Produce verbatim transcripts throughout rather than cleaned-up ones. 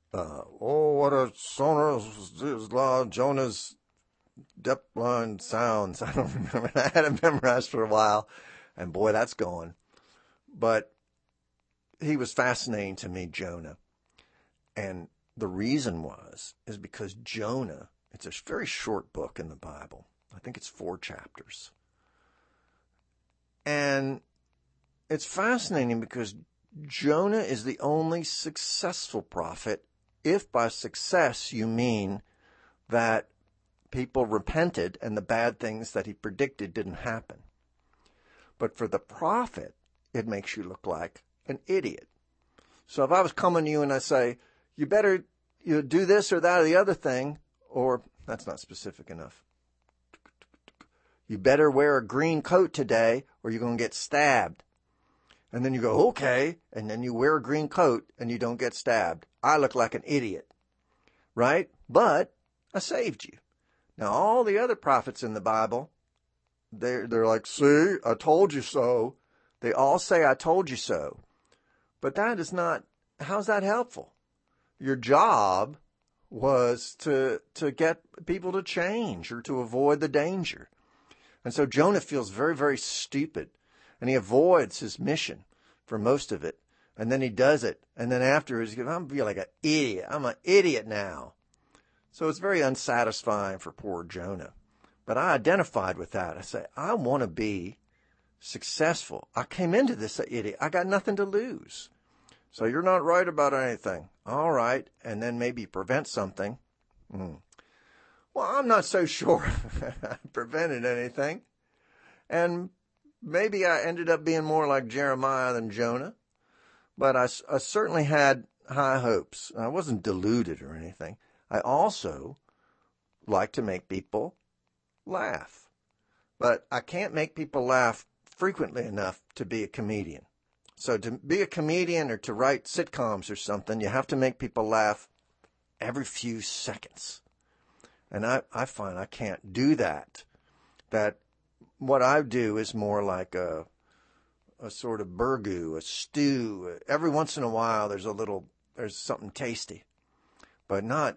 uh, oh, what a sonar, Jonah's depth line sounds. I don't remember. I had it memorized for a while, and boy, that's gone. But he was fascinating to me, Jonah. And the reason was, is because Jonah, it's a very short book in the Bible. I think it's four chapters. And it's fascinating because Jonah is the only successful prophet, if by success you mean that people repented and the bad things that he predicted didn't happen. But for the prophet, it makes you look like an idiot. So if I was coming to you and I say, you better you do this or that or the other thing, or that's not specific enough. You better wear a green coat today or you're going to get stabbed. And then you go, okay, and then you wear a green coat and you don't get stabbed. I look like an idiot, right? But I saved you. Now, all the other prophets in the Bible, they're, they're like, see, I told you so. They all say, I told you so. But that is not, how's that helpful? Your job was to, to get people to change or to avoid the danger. And so Jonah feels very, very stupid. And he avoids his mission for most of it. And then he does it. And then after, he's going, I'm feel like an idiot. I'm an idiot now. So it's very unsatisfying for poor Jonah. But I identified with that. I say, I want to be successful. I came into this idiot. I got nothing to lose. So you're not right about anything. All right. And then maybe prevent something. Mm. Well, I'm not so sure I prevented anything. And maybe I ended up being more like Jeremiah than Jonah, but I, I certainly had high hopes. I wasn't deluded or anything. I also like to make people laugh, but I can't make people laugh frequently enough to be a comedian. So to be a comedian or to write sitcoms or something, you have to make people laugh every few seconds. And I, I find I can't do that. That what I do is more like a a sort of burgoo, a stew. Every once in a while, there's a little, there's something tasty, but not.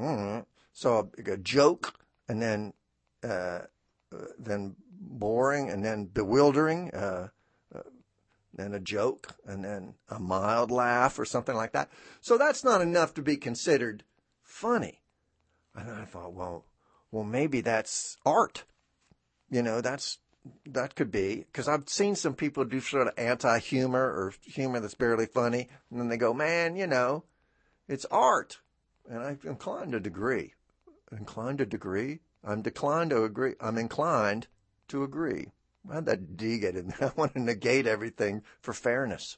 So a, a joke, and then uh, then boring, and then bewildering, uh, uh, then a joke, and then a mild laugh or something like that. So that's not enough to be considered funny. And I thought, well, well, maybe that's art. You know, that's, that could be, because I've seen some people do sort of anti-humor or humor that's barely funny, and then they go, man, you know, it's art. And I'm inclined to agree. Inclined to agree? I'm declined to agree. I'm inclined to agree. How'd that D get in there? I want to negate everything for fairness.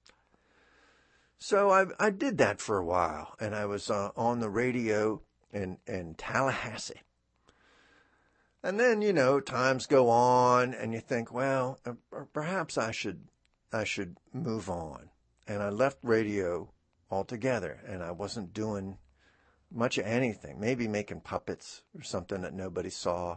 So I, I did that for a while, and I was uh, on the radio in, in Tallahassee. And then, you know, times go on and you think, well, perhaps I should, I should move on. And I left radio altogether, and I wasn't doing much of anything, maybe making puppets or something that nobody saw.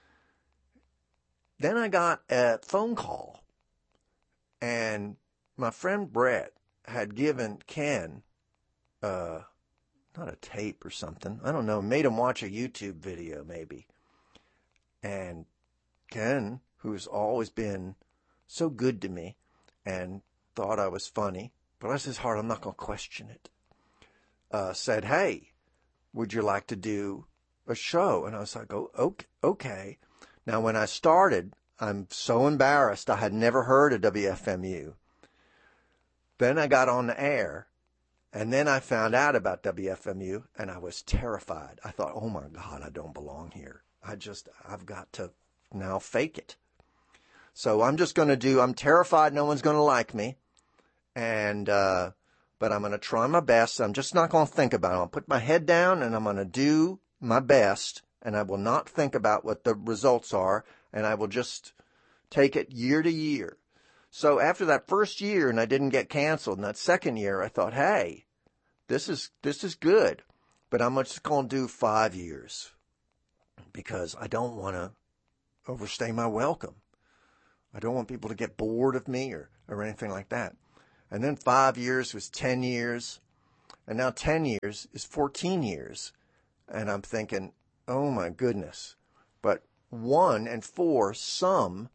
Then I got a phone call, and my friend Brett had given Ken, uh, not a tape or something, I don't know, made him watch a YouTube video maybe. And Ken, who's always been so good to me and thought I was funny, bless his heart, I'm not going to question it, uh, said, hey, would you like to do a show? And I was like, oh, okay. okay. Now, when I started, I'm so embarrassed. I had never heard of W F M U. Then I got on the air, and then I found out about W F M U, and I was terrified. I thought, oh, my God, I don't belong here. I just, I've got to now fake it. So I'm just going to do, I'm terrified no one's going to like me. And, uh, but I'm going to try my best. I'm just not going to think about it. I'll put my head down and I'm going to do my best. And I will not think about what the results are. And I will just take it year to year. So after that first year and I didn't get canceled, and that second year, I thought, hey, this is, this is good. But I'm just going to do five years. Because I don't want to overstay my welcome. I don't want people to get bored of me or, or anything like that. And then five years was ten years. And now ten years is fourteen years. And I'm thinking, oh my goodness. But one and four sum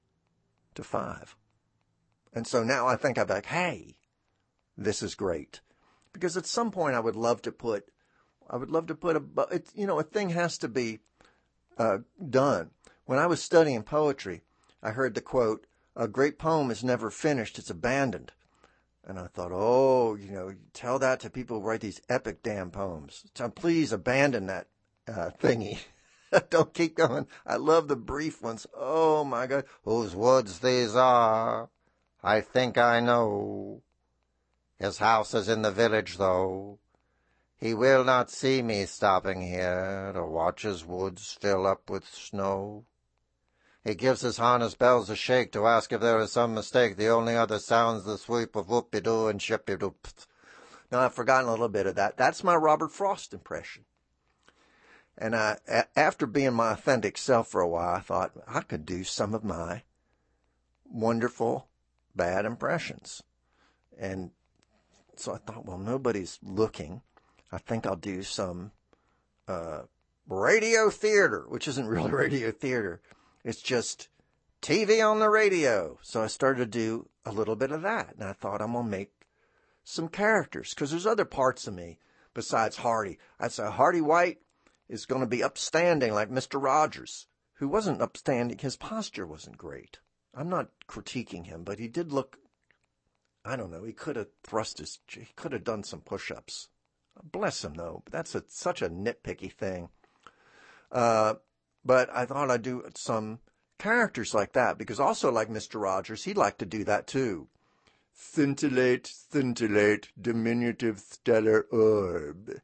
to five. And so now I think I'm like, hey, this is great. Because at some point I would love to put, I would love to put a, it, you know, a thing has to be uh, done. When I was studying poetry, I heard the quote, a great poem is never finished, it's abandoned. And I thought, oh, you know, tell that to people who write these epic damn poems. So please abandon that uh, thingy. Don't keep going. I love the brief ones. Oh, my God. Whose woods these are, I think I know. His house is in the village, though. He will not see me stopping here to watch his woods fill up with snow. He gives his harness bells a shake to ask if there is some mistake. The only other sounds the sweep of whoop-de-doo and ship-de-doo. Now, I've forgotten a little bit of that. That's my Robert Frost impression. And I, a- after being my authentic self for a while, I thought I could do some of my wonderful bad impressions. And so I thought, well, nobody's looking. I think I'll do some uh, radio theater, which isn't really radio theater. It's just T V on the radio. So I started to do a little bit of that. And I thought I'm going to make some characters because there's other parts of me besides Hardy. I'd say Hardy White is going to be upstanding like Mister Rogers, who wasn't upstanding. His posture wasn't great. I'm not critiquing him, but he did look, I don't know, he could have thrust his, he could have done some push-ups. Bless him, though. That's a, such a nitpicky thing. Uh, But I thought I'd do some characters like that, because also like Mister Rogers, he'd like to do that too. Scintillate, scintillate, diminutive stellar orb.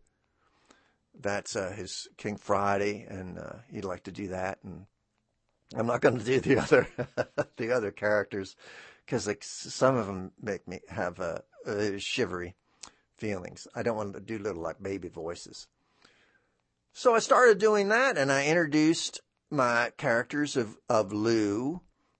That's uh, his King Friday, and uh, he'd like to do that. And I'm not going to do the other the other characters, because like, some of them make me have uh, uh, shivery feelings. I don't want to do little like baby voices. So I started doing that, and I introduced my characters of, of Lou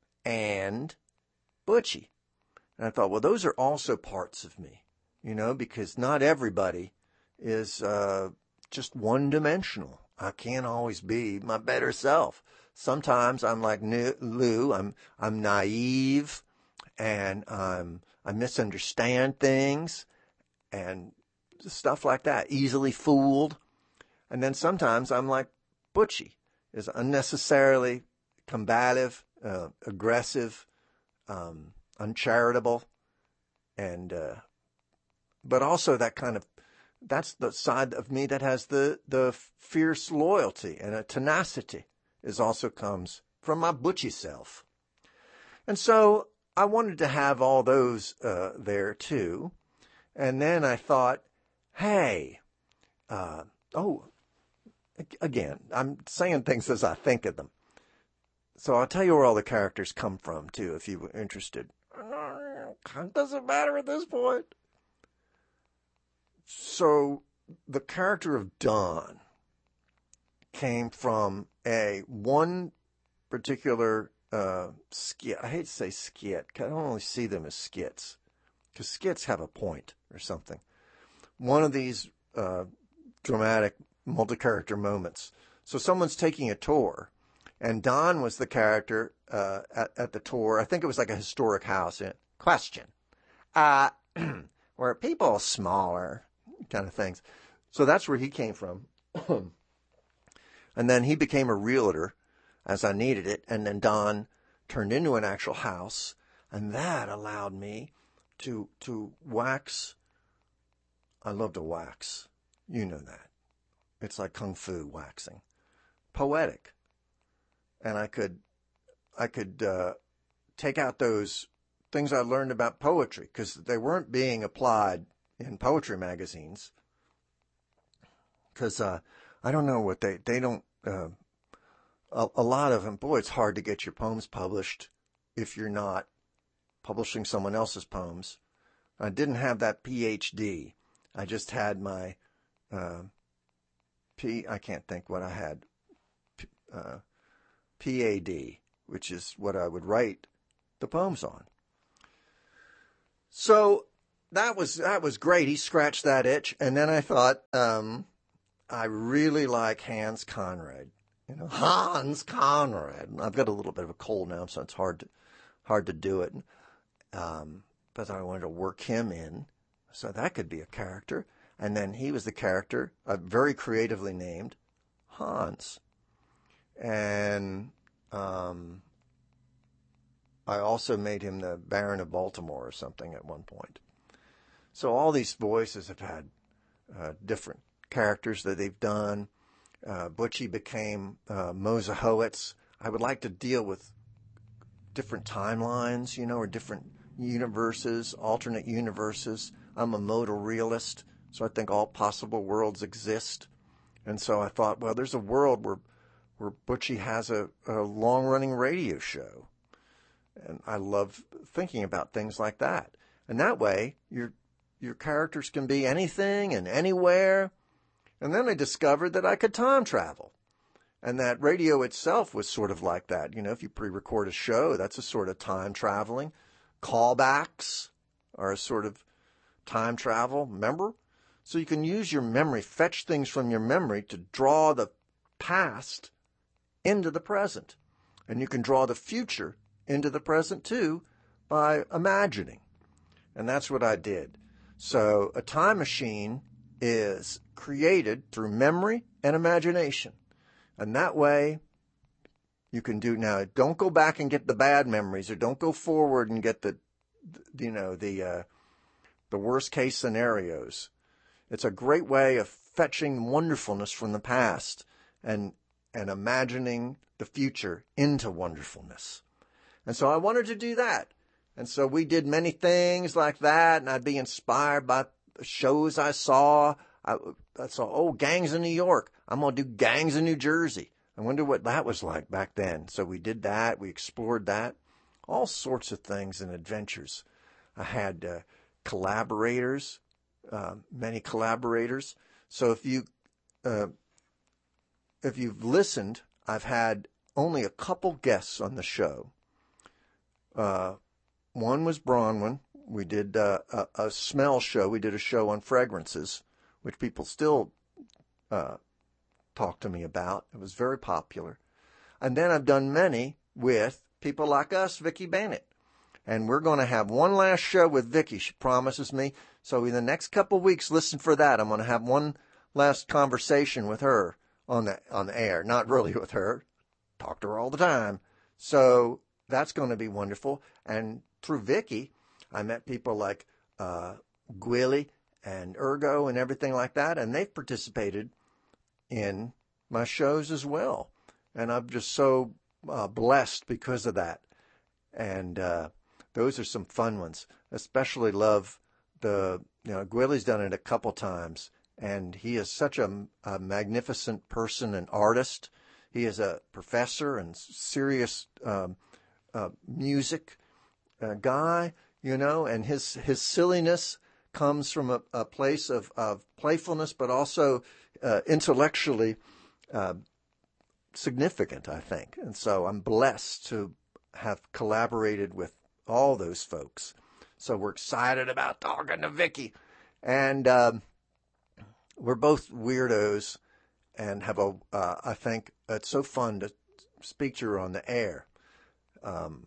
and Butchie. And I thought, well, those are also parts of me, you know, because not everybody is uh, just one-dimensional. I can't always be my better self. Sometimes I'm like Lou. I'm I'm naive, and I'm I misunderstand things and stuff like that. Easily fooled. And then sometimes I'm like Butchie, is unnecessarily combative, uh, aggressive, um, uncharitable, and uh, but also that kind of, that's the side of me that has the the fierce loyalty and a tenacity, is also comes from my Butchie self. And so I wanted to have all those uh, there too. And then I thought, hey, uh, oh. Again, I'm saying things as I think of them. So I'll tell you where all the characters come from, too, if you were interested. It doesn't matter at this point. So the character of Don came from a one particular uh, skit. I hate to say skit, because I don't only see them as skits, because skits have a point or something. One of these uh, dramatic multi-character moments. So someone's taking a tour, and Don was the character uh, at, at the tour. I think it was like a historic house. Question. Uh, were people smaller? Kind of things. So that's where he came from. And then he became a realtor as I needed it, and then Don turned into an actual house, and that allowed me to to wax. I love to wax. You know that. It's like kung fu waxing, poetic, and I could, I could uh, take out those things I learned about poetry, because they weren't being applied in poetry magazines. Because uh, I don't know what they they don't. Uh, a, a lot of them, boy, it's hard to get your poems published if you're not publishing someone else's poems. I didn't have that P H D. I just had my. Uh, P, I can't think what I had, uh, P A D, which is what I would write the poems on. So that was that was great. He scratched that itch, and then I thought, um, I really like Hans Conrad. You know, Hans Conrad. I've got a little bit of a cold now, so it's hard to hard to do it. Um, but I wanted to work him in, so that could be a character. And then he was the character, uh, very creatively named, Hans. And um, I also made him the Baron of Baltimore or something at one point. So all these voices have had uh, different characters that they've done. Uh, Butchie became uh, Mosahowitz. I would like to deal with different timelines, you know, or different universes, alternate universes. I'm a modal realist, so I think all possible worlds exist. And so I thought, well, there's a world where where Butchie has a, a long-running radio show. And I love thinking about things like that. And that way, your your characters can be anything and anywhere. And then I discovered that I could time travel. And that radio itself was sort of like that. You know, if you pre-record a show, that's a sort of time traveling. Callbacks are a sort of time travel, remember? So you can use your memory, fetch things from your memory to draw the past into the present. And you can draw the future into the present too by imagining. And that's what I did. So a time machine is created through memory and imagination. And that way you can do, now don't go back and get the bad memories, or don't go forward and get the, you know, the, uh, the worst case scenarios. It's a great way of fetching wonderfulness from the past and, and imagining the future into wonderfulness. And so I wanted to do that. And so we did many things like that, and I'd be inspired by shows I saw. I, I saw, oh, Gangs in New York. I'm going to do Gangs in New Jersey. I wonder what that was like back then. So we did that. We explored that. All sorts of things and adventures. I had uh, collaborators, uh, many collaborators. So if you, uh, if you've listened, I've had only a couple guests on the show. Uh, one was Bronwyn. We did uh, a, a smell show. We did a show on fragrances, which people still uh, talk to me about. It was very popular. And then I've done many with people like us, Vicki Bennett. And we're going to have one last show with Vicki, she promises me. So in the next couple of weeks, listen for that. I'm going to have one last conversation with her on the on the air. Not really with her. Talk to her all the time. So that's going to be wonderful. And through Vicki, I met people like uh, Gwilly and Ergo and everything like that, and they've participated in my shows as well. And I'm just so uh, blessed because of that. And uh, those are some fun ones. Especially love the, you know, Gwilly's done it a couple times, and he is such a, a magnificent person and artist. He is a professor and serious um, uh, music uh, guy, you know, and his, his silliness comes from a, a place of, of playfulness, but also uh, intellectually uh, significant, I think. And so I'm blessed to have collaborated with all those folks. So we're excited about talking to Vicki. And um, we're both weirdos and have a, uh, I think it's so fun to speak to her on the air. Um,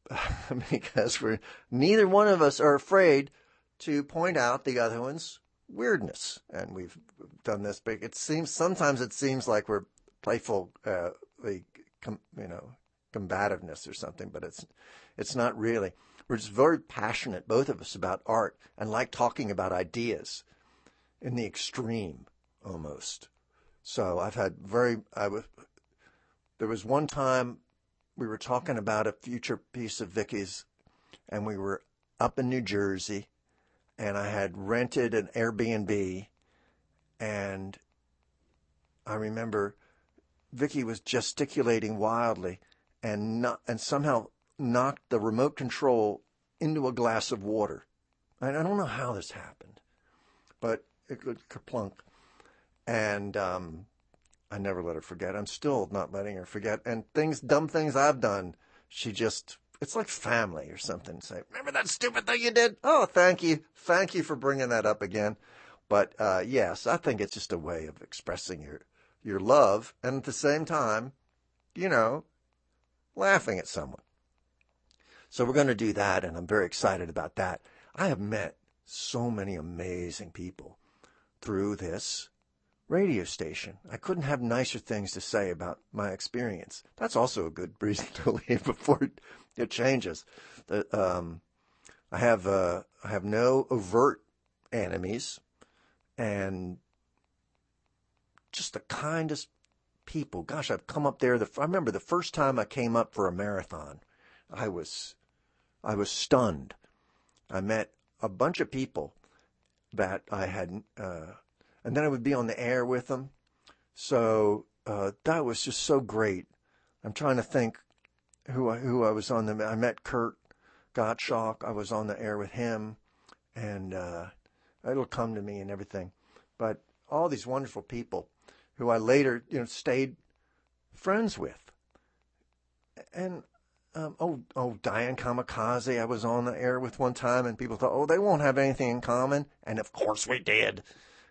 because we're, neither one of us are afraid to point out the other one's weirdness. And we've done this big, it seems, sometimes it seems like we're playful, uh, the, com, you know, combativeness or something, but it's, it's not really. We're just very passionate, both of us, about art and like talking about ideas in the extreme almost. So I've had very, I was, there was one time we were talking about a future piece of Vicki's, and we were up in New Jersey, and I had rented an Airbnb, and I remember Vicki was gesticulating wildly and not, and somehow knocked the remote control into a glass of water. I don't know how this happened, but it would kerplunk. And um, I never let her forget. I'm still not letting her forget. And things, dumb things I've done, she just it's like family or something. Say, remember that stupid thing you did? Oh, thank you. Thank you for bringing that up again. But, uh, yes, I think it's just a way of expressing your, your love and at the same time, you know, laughing at someone. So we're going to do that, and I'm very excited about that. I have met so many amazing people through this radio station. I couldn't have nicer things to say about my experience. That's also a good reason to leave before it, it changes. The, um, I have uh, I have no overt enemies, and just the kindest people. Gosh, I've come up there. The, I remember the first time I came up for a marathon, I was I was stunned. I met a bunch of people that I had, uh, and then I would be on the air with them. So uh, that was just so great. I'm trying to think who I, who I was on the. I met Kurt Gottschalk. I was on the air with him, and uh, it'll come to me and everything. But all these wonderful people who I later, you know, stayed friends with, and. Um, oh, oh, Diane Kamikaze, I was on the air with one time, and people thought, oh, they won't have anything in common. And of course we did.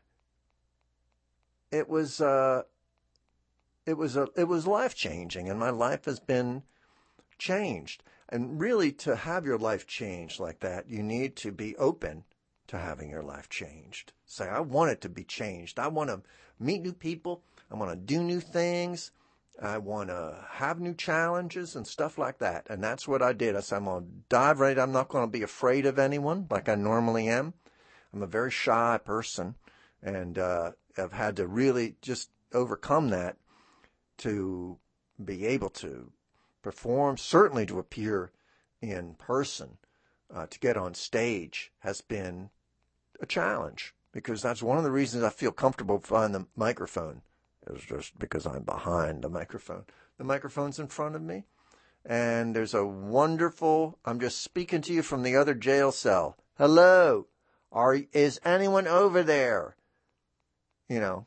It was, uh, it was, a, it was life-changing, and my life has been changed. And really, to have your life changed like that, you need to be open to having your life changed. Say, I want it to be changed. I want to meet new people. I want to do new things. I want to have new challenges and stuff like that. And that's what I did. I said, I'm going to dive right. I'm not going to be afraid of anyone like I normally am. I'm a very shy person, and uh, I've had to really just overcome that to be able to perform, certainly to appear in person, uh, to get on stage has been a challenge, because that's one of the reasons I feel comfortable behind the microphone. It's just because I'm behind the microphone. The microphone's in front of me, and there's a wonderful, I'm just speaking to you from the other jail cell. Hello, are is anyone over there? You know,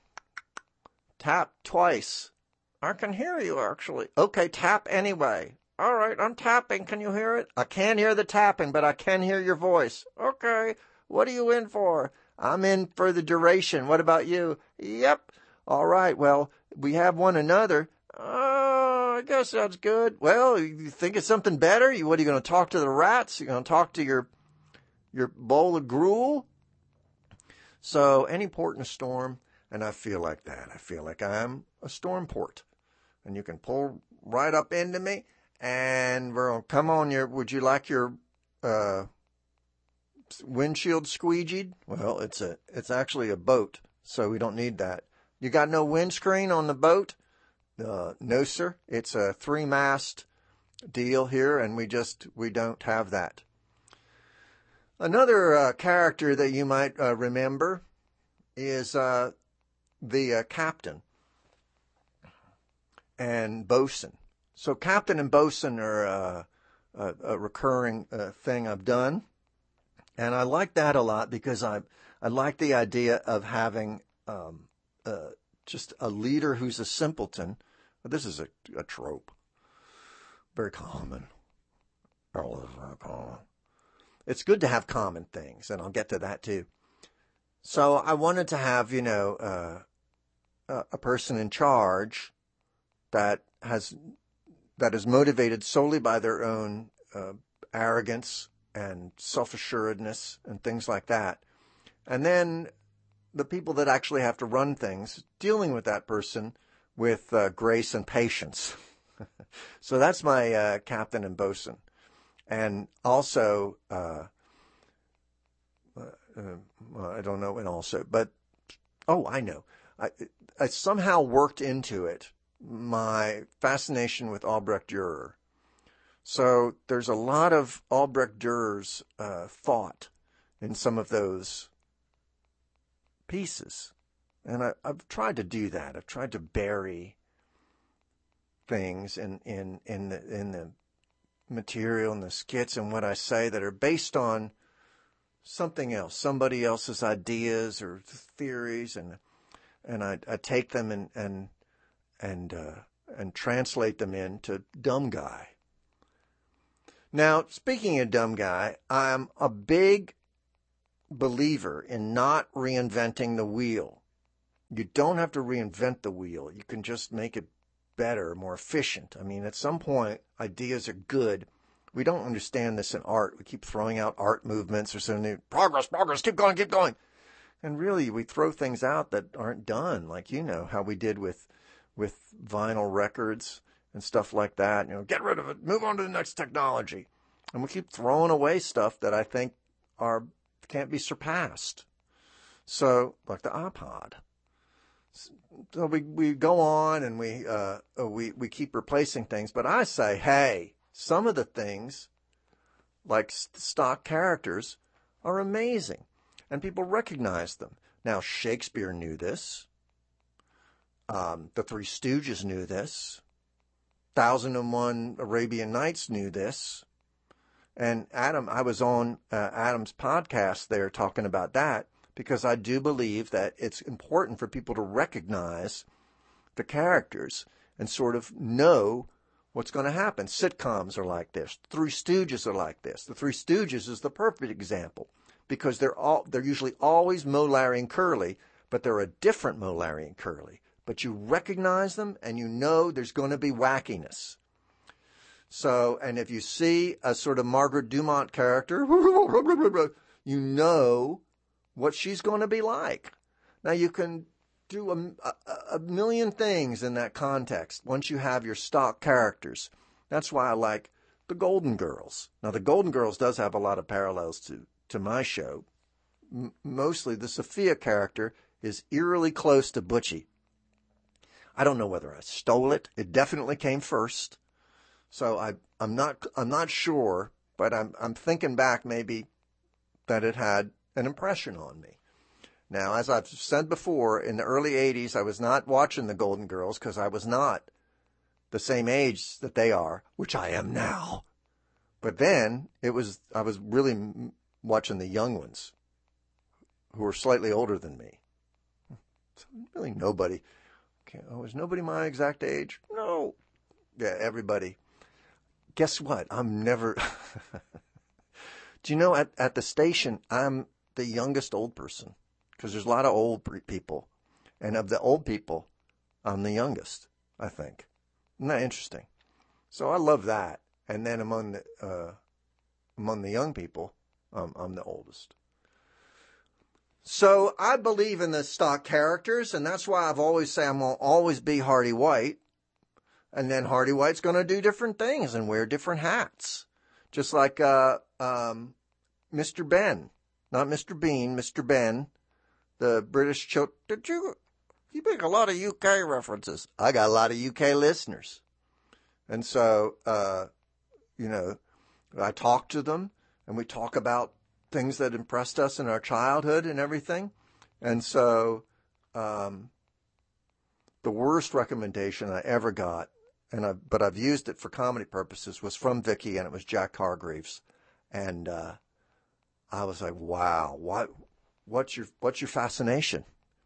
tap twice. I can hear you, actually. Okay, tap anyway. All right, I'm tapping. Can you hear it? I can't hear the tapping, but I can hear your voice. Okay, what are you in for? I'm in for the duration. What about you? Yep. All right, well, we have one another. Oh, I guess that's good. Well, you think of something better? You, what, are you going to talk to the rats? You're going to talk to your your bowl of gruel? So, any port in a storm, and I feel like that. I feel like I'm a storm port. And you can pull right up into me, and we're going to come on your, would you like your uh, windshield squeegeed? Well, it's a it's actually a boat, so we don't need that. You got no windscreen on the boat? Uh, no, sir. It's a three-mast deal here, and we just, we don't have that. Another uh, character that you might uh, remember is uh, the uh, captain and bosun. So captain and bosun are uh, a, a recurring uh, thing I've done, and I like that a lot because I I like the idea of having um, uh, just a leader who's a simpleton. This is a, a trope, very common. Oh, very common. It's good to have common things, and I'll get to that too. So I wanted to have, you know, uh, a, a person in charge that has that is motivated solely by their own uh, arrogance and self-assuredness and things like that. And then the people that actually have to run things, dealing with that person with uh, grace and patience. So that's my uh, captain and bosun. And also, uh, uh, well, I don't know, and also, but, oh, I know. I, I somehow worked into it my fascination with Albrecht Dürer. So there's a lot of Albrecht Dürer's uh, thought in some of those pieces. And I, I've tried to do that. I've tried to bury things in, in, in, the, in the material and the skits and what I say that are based on something else, somebody else's ideas or theories, and and I, I take them and and and uh, and translate them into dumb guy. Now, speaking of dumb guy, I'm a big believer in not reinventing the wheel. You don't have to reinvent the wheel. You can just make it better, more efficient. I mean, at some point, ideas are good. We don't understand this in art. We keep throwing out art movements or something. Progress, progress, keep going, keep going. And really, we throw things out that aren't done, like, you know, how we did with with vinyl records and stuff like that. You know, get rid of it, move on to the next technology. And we keep throwing away stuff that I think are can't be surpassed. So, like the iPod. So we, we go on and we, uh, we, we keep replacing things. But I say, hey, some of the things, like stock characters, are amazing. And people recognize them. Now, Shakespeare knew this. Um, the Three Stooges knew this. Thousand and One Arabian Nights knew this. And Adam, I was on uh, Adam's podcast there talking about that, because I do believe that it's important for people to recognize the characters and sort of know what's going to happen. Sitcoms are like this. Three Stooges are like this. The Three Stooges is the perfect example, because they're all they're usually always Moe, Larry, and Curly, but they're a different Moe, Larry, and Curly. But you recognize them, and you know there's going to be wackiness. So, and if you see a sort of Margaret Dumont character, you know what she's going to be like. Now, you can do a, a, a million things in that context once you have your stock characters. That's why I like the Golden Girls. Now, the Golden Girls does have a lot of parallels to, to my show. M- mostly the Sophia character is eerily close to Butchie. I don't know whether I stole it. It definitely came first. So I, I'm not, I'm not sure, but I'm, I'm thinking back maybe that it had an impression on me. Now, as I've said before, in the early eighties, I was not watching the Golden Girls because I was not the same age that they are, which I am now. But then it was, I was really watching the young ones who were slightly older than me. So really nobody. Okay, oh, is nobody my exact age? No. Yeah, everybody. Guess what? I'm never. Do you know at, at the station, I'm the youngest old person, because there's a lot of old people. And of the old people, I'm the youngest, I think. Isn't that interesting? So I love that. And then among the, uh, among the young people, um, I'm the oldest. So I believe in the stock characters, and that's why I've always said I'm going to always be Hardy White. And then Hardy White's going to do different things and wear different hats. Just like uh, um, Mister Ben. Not Mister Bean, Mister Ben. The British choke. Did you, you make a lot of U K references. I got a lot of U K listeners. And so, uh, you know, I talk to them and we talk about things that impressed us in our childhood and everything. And so um, the worst recommendation I ever got, and I, but I've used it for comedy purposes, was from Vicky, and it was Jack Hargreaves. And uh, I was like, wow, what, what's your, what's your fascination?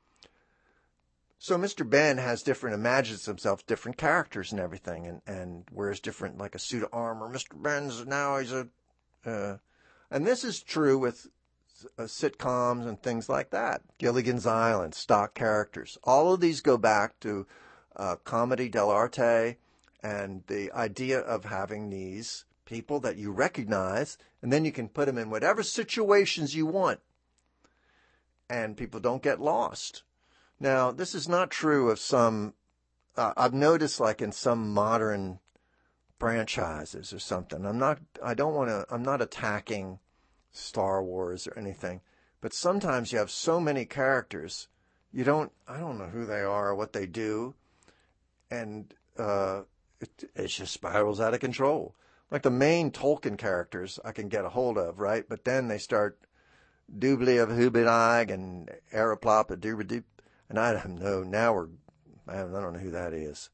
So Mister Ben has different, imagines himself different characters and everything, and, and wears different, like a suit of armor. Mister Ben's now, he's a, uh, and this is true with uh, sitcoms and things like that. Gilligan's Island, stock characters. All of these go back to uh, comedy dell'arte and the idea of having these people that you recognize, and then you can put them in whatever situations you want, and people don't get lost. Now, this is not true of some, uh, I've noticed like in some modern franchises or something. I'm not, I don't want to, I'm not attacking Star Wars or anything, but sometimes you have so many characters, you don't, I don't know who they are or what they do, and uh, it, it just spirals out of control. Like the main Tolkien characters I can get a hold of, right? But then they start doobly of Hoobidag and Araplop and Doobadoop. And I don't know, now we're, I don't know who that is.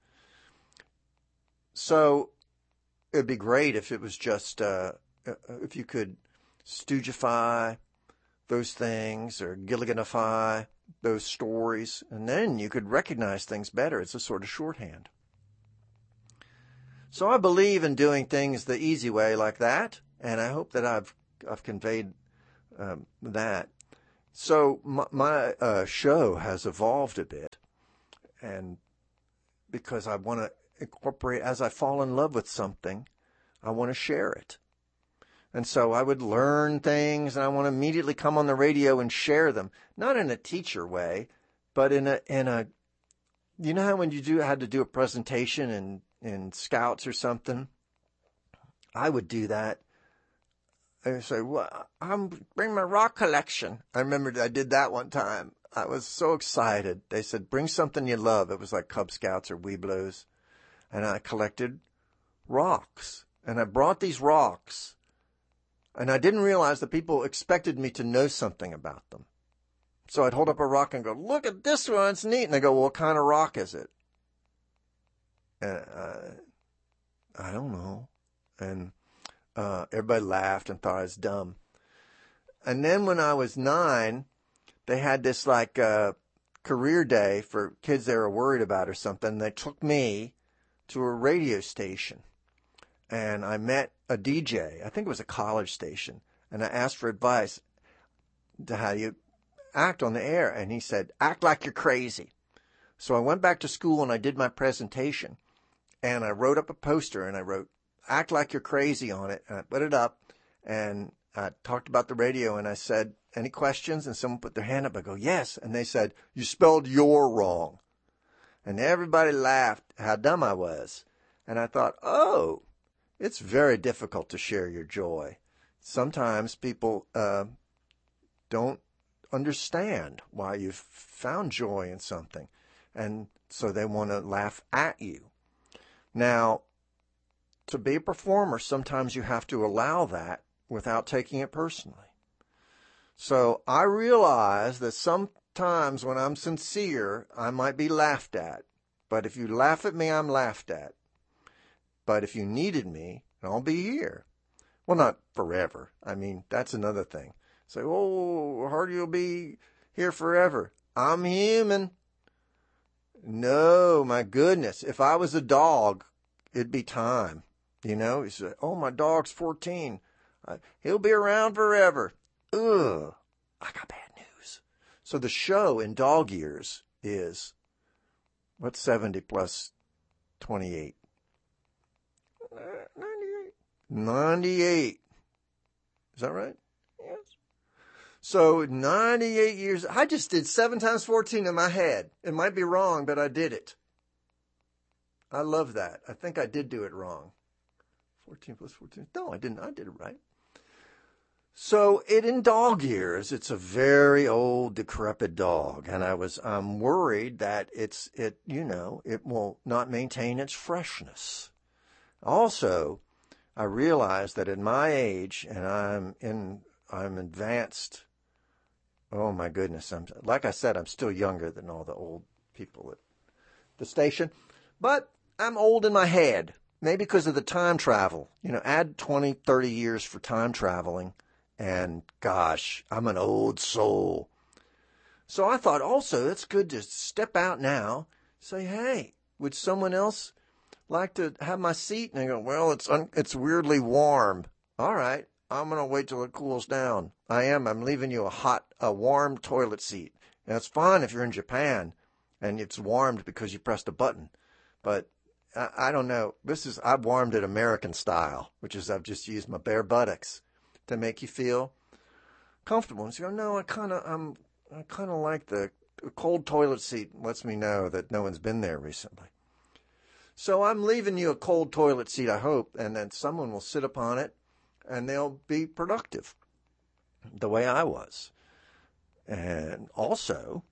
So it'd be great if it was just, uh, if you could Stoogify those things or Gilliganify those stories, and then you could recognize things better. It's a sort of shorthand. So I believe in doing things the easy way like that, and I hope that I've I've conveyed um, that. So my, my uh, show has evolved a bit, and because I want to incorporate, as I fall in love with something, I want to share it. And so I would learn things, and I want to immediately come on the radio and share them, not in a teacher way, but in a in a, you know how when you do had to do a presentation in in Scouts or something, I would do that. I would say, well, I'm bring my rock collection. I remember I did that one time. I was so excited. They said, bring something you love. It was like Cub Scouts or Weeblos. And I collected rocks. And I brought these rocks. And I didn't realize that people expected me to know something about them. So I'd hold up a rock and go, look at this one. It's neat. And they go, well, what kind of rock is it? And uh, I don't know. And uh, everybody laughed and thought I was dumb. And then when I was nine, they had this like uh, career day for kids they were worried about or something. They took me to a radio station. And I met a D J. I think it was a college station. And I asked for advice to how you act on the air. And he said, act like you're crazy. So I went back to school and I did my presentation. And I wrote up a poster and I wrote, act like you're crazy on it. And I put it up and I talked about the radio and I said, any questions? And someone put their hand up. I go, yes. And they said, you spelled your wrong. And everybody laughed how dumb I was. And I thought, oh, it's very difficult to share your joy. Sometimes people uh, don't understand why you've found joy in something. And so they want to laugh at you. Now, to be a performer, sometimes you have to allow that without taking it personally. So I realize that sometimes when I'm sincere, I might be laughed at. But if you laugh at me, I'm laughed at. But if you needed me, I'll be here. Well, not forever. I mean, that's another thing. Say, oh, Hardy will be here forever. I'm human. No, my goodness. If I was a dog, it'd be time. You know, you say, oh, my dog's fourteen. Uh, he'll be around forever. Ugh, I got bad news. So the show in dog years is, what's seventy plus twenty-eight? ninety-eight. ninety-eight. Is that right? Yes. So ninety-eight years. I just did seven times fourteen in my head. It might be wrong, but I did it. I love that. I think I did do it wrong. fourteen plus fourteen. No, I didn't. I did it right. So it in dog years, it's a very old, decrepit dog. And I was, I'm worried that it's, it, you know, it will not maintain its freshness. Also, I realized that at my age, and I'm in, I'm advanced. Oh my goodness! I'm like I said, I'm still younger than all the old people at the station, but I'm old in my head. Maybe because of the time travel. You know, add twenty, thirty years for time traveling, and gosh, I'm an old soul. So I thought also it's good to step out now. Say, hey, would someone else like to have my seat? And I go, well, it's un- it's weirdly warm. All right, I'm going to wait till it cools down. I am. I'm leaving you a hot, a warm toilet seat. And it's fine if you're in Japan and it's warmed because you pressed a button. But I, I don't know. This is, I've warmed it American style, which is I've just used my bare buttocks to make you feel comfortable. And so you go, no, I kind of, I'm, I kind of like the cold toilet seat. Lets me know that no one's been there recently. So I'm leaving you a cold toilet seat, I hope, and then someone will sit upon it and they'll be productive the way I was. And also,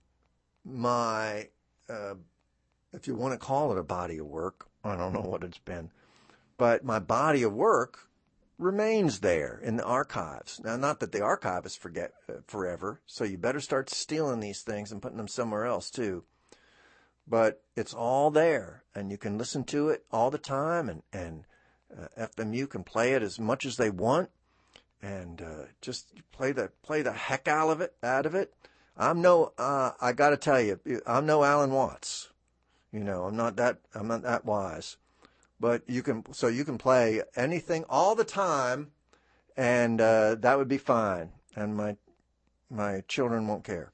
my, uh, if you want to call it a body of work, I don't know what it's been, but my body of work remains there in the archives. Now, not that the archivists forget uh, forever, so you better start stealing these things and putting them somewhere else too. But it's all there, and you can listen to it all the time, and, and uh, F M U can play it as much as they want, and uh, just play the play the heck out of it. Out of it. I'm no, uh, I got to tell you, I'm no Alan Watts. You know, I'm not that, I'm not that wise. but you can, so you can play anything all the time, and uh, that would be fine. And my my children won't care.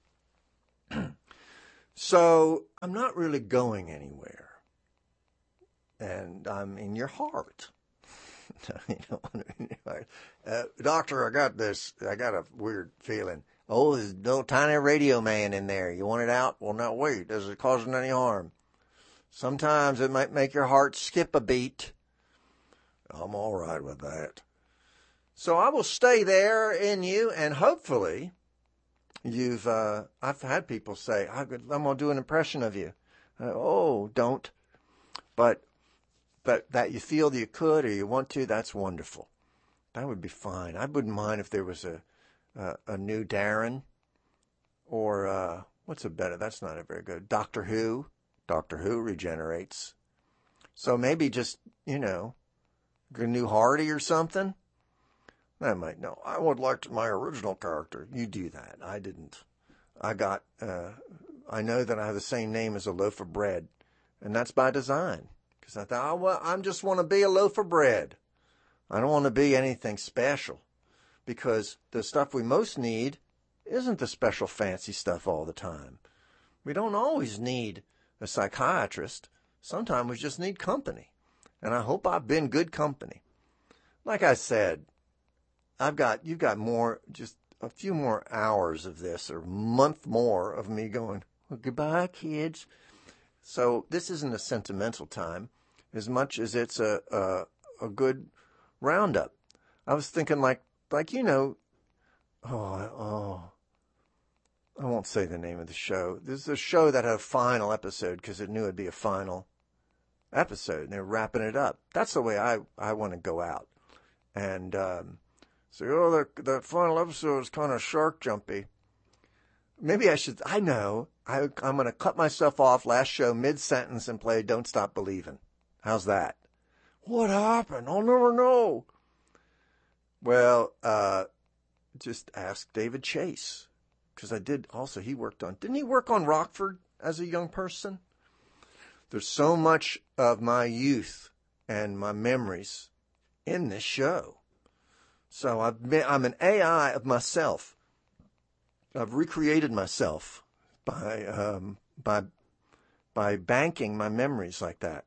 So I'm not really going anywhere, and I'm in your heart. You know, uh, doctor, I got this. I got a weird feeling. Oh, there's a little tiny radio man in there. You want it out? Well, now wait. Is it causing any harm? Sometimes it might make your heart skip a beat. I'm all right with that. So I will stay there in you, and hopefully you've, uh, I've had people say, I'm going to do an impression of you. Uh, oh, don't. But, but that you feel that you could or you want to, that's wonderful. That would be fine. I wouldn't mind if there was a, a, a new Darren or, uh, what's a better, that's not a very good, Doctor Who. Doctor Who regenerates. So maybe just, you know, a new Hardy or something. I might know. I would like to, my original character. You do that. I didn't. I got, uh, I know that I have the same name as a loaf of bread. And that's by design. Because I thought, oh, well, I just want to be a loaf of bread. I don't want to be anything special. Because the stuff we most need isn't the special fancy stuff all the time. We don't always need a psychiatrist. Sometimes we just need company. And I hope I've been good company. Like I said, I've got, you've got more, just a few more hours of this, or a month more of me going, well, goodbye, kids. So this isn't a sentimental time as much as it's a, a, a good roundup. I was thinking like, like, you know, oh, oh, I won't say the name of the show. This is a show that had a final episode because it knew it'd be a final episode, and they're wrapping it up. That's the way I, I want to go out. And um, say, oh, the, the final episode is kind of shark jumpy. Maybe I should, I know, I, I'm going to cut myself off last show mid-sentence and play Don't Stop Believing. How's that? What happened? I'll never know. Well, uh, just ask David Chase. Because I did also, he worked on, didn't he work on Rockford as a young person? There's so much of my youth and my memories in this show. So I've been, I'm an A I of myself. I've recreated myself by, um, by, by banking my memories like that.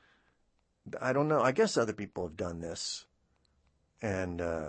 I don't know. I guess other people have done this. And, uh,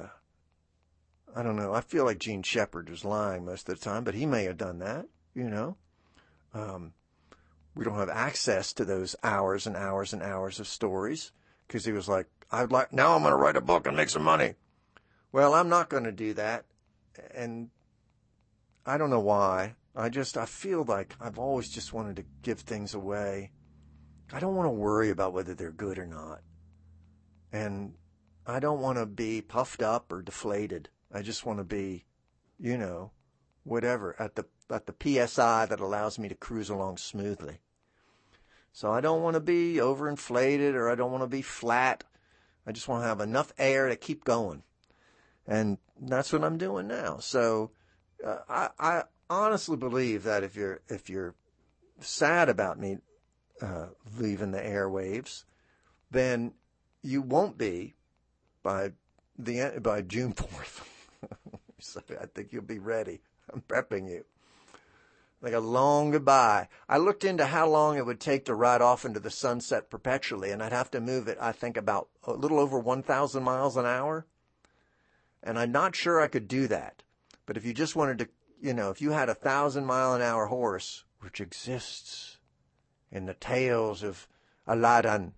I don't know. I feel like Gene Shepard was lying most of the time, but he may have done that, you know. Um, we don't have access to those hours and hours and hours of stories because he was like, I'd like, now I'm going to write a book and make some money. Well, I'm not going to do that. And I don't know why. I just, I feel like I've always just wanted to give things away. I don't want to worry about whether they're good or not. And I don't want to be puffed up or deflated. I just want to be, you know, whatever, at the at the P S I that allows me to cruise along smoothly. So I don't want to be overinflated or I don't want to be flat. I just want to have enough air to keep going. And that's what I'm doing now. So uh, I, I honestly believe that if you're if you're sad about me uh, leaving the airwaves, then you won't be by the by June fourth. So I think you'll be ready. I'm prepping you. Like a long goodbye. I looked into how long it would take to ride off into the sunset perpetually, and I'd have to move it, I think, about a little over one thousand miles an hour. And I'm not sure I could do that. But if you just wanted to, you know, if you had a one thousand mile an hour horse, which exists in the tales of Aladdin,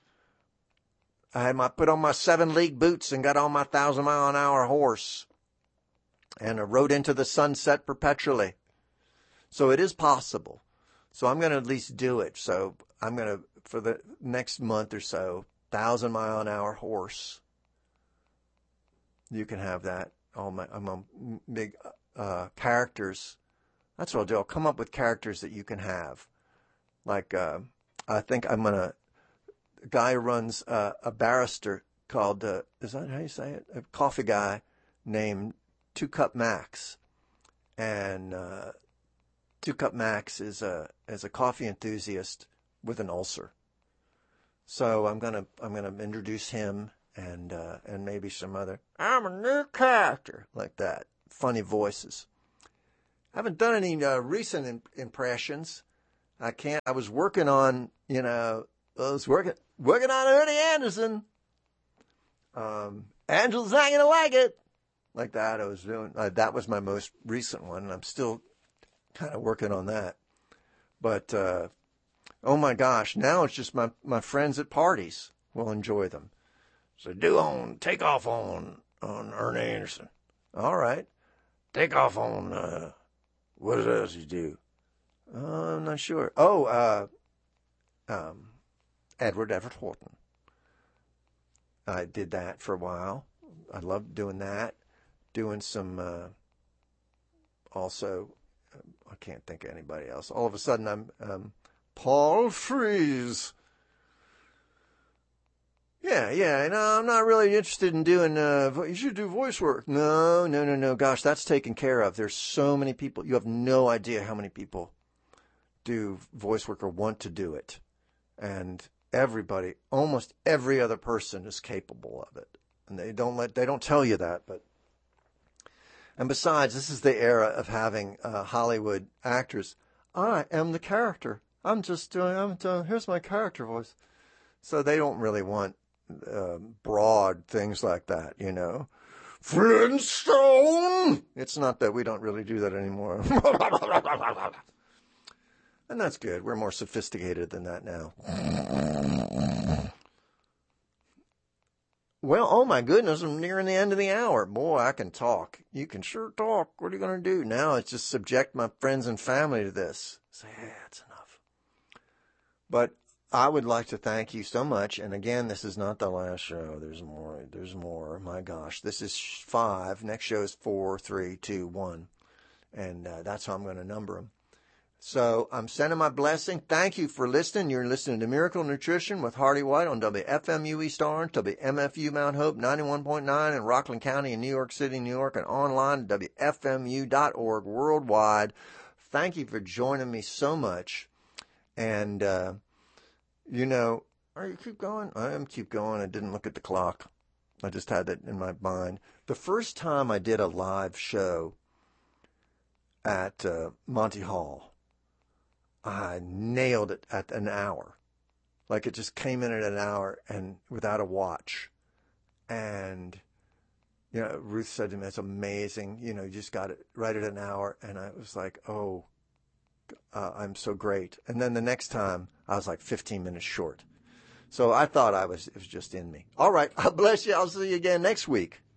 I had my put on my seven league boots and got on my thousand mile an hour horse and I rode into the sunset perpetually. So it is possible. So I'm going to at least do it. So I'm going to, for the next month or so, thousand mile an hour horse. You can have that. All my, I'm a big uh, characters. That's what I'll do. I'll come up with characters that you can have. Like uh, I think I'm going to. A guy who runs uh, a barrister called, uh, is that how you say it? A coffee guy named Two Cup Max. And uh, Two Cup Max is a, is a coffee enthusiast with an ulcer. So I'm gonna I'm gonna introduce him and uh, and maybe some other. I'm a new character like that. Funny voices. I haven't done any uh, recent in- impressions. I can't. I was working on you know I was working working on Ernie Anderson. Um, Angela's not gonna like it. Like that, I was doing. Uh, that was my most recent one, and I'm still kind of working on that. But uh, oh my gosh, now it's just my my friends at parties will enjoy them. So do on, take off on on Ernie Anderson. All right, take off on uh, what else you do? Uh, I'm not sure. Oh, uh, um, Edward Everett Horton. I did that for a while. I loved doing that. Doing some, uh, also, I can't think of anybody else. All of a sudden, I'm um, Paul Frees. Yeah, yeah, and I'm not really interested in doing, uh, you should do voice work. No, no, no, no. Gosh, that's taken care of. There's so many people. You have no idea how many people do voice work or want to do it. And everybody, almost every other person is capable of it. And they don't let, they don't tell you that, but. And besides, this is the era of having uh, Hollywood actors. I am the character. I'm just doing, I'm doing, here's my character voice. So they don't really want uh, broad things like that, you know. Flintstone! It's not that we don't really do that anymore. And that's good. We're more sophisticated than that now. Well, oh my goodness, I'm nearing the end of the hour. Boy, I can talk. You can sure talk. What are you going to do? Now it's just subject my friends and family to this. Say, hey, that's enough. But I would like to thank you so much. And again, this is not the last show. There's more. There's more. My gosh, this is five. Next show is four, three, two, one. And uh, that's how I'm going to number them. So I'm sending my blessing. Thank you for listening. You're listening to Miracle Nutrition with Hardy White on W F M U East Orange, W M F U Mount Hope ninety-one point nine in Rockland County in New York City, New York, and online at W F M U dot org worldwide. Thank you for joining me so much. And, uh, you know, are you keep going? I am keep going. I didn't look at the clock. I just had that in my mind. The first time I did a live show at uh, Monty Hall, I nailed it at an hour. Like it just came in at an hour and without a watch. And, you know, Ruth said to me, it's amazing. You know, you just got it right at an hour. And I was like, oh, uh, I'm so great. And then the next time I was like fifteen minutes short. So I thought I was, it was just in me. All right. God bless you. I'll see you again next week.